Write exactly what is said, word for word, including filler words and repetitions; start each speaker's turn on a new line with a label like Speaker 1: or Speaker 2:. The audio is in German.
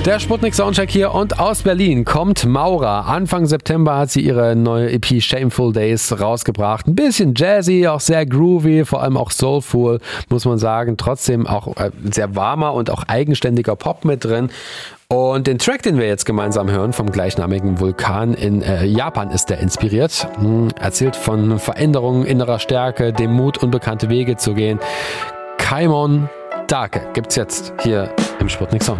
Speaker 1: Der Sputnik Soundcheck hier und aus Berlin kommt Maura. Anfang September hat sie ihre neue E P Shameful Days rausgebracht. Ein bisschen jazzy, auch sehr groovy, vor allem auch soulful, muss man sagen. Trotzdem auch sehr warmer und auch eigenständiger Pop mit drin. Und den Track, den wir jetzt gemeinsam hören, vom gleichnamigen Vulkan in äh, Japan ist der inspiriert. Hm, erzählt von Veränderungen, innerer Stärke, dem Mut, unbekannte Wege zu gehen. Kaimon Dake gibt's jetzt hier im Sputnik Sound.